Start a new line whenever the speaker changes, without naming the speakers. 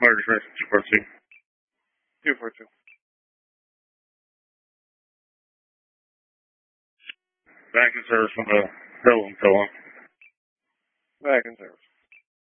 Murder Trace 242. 242. Back in service from the Pelham.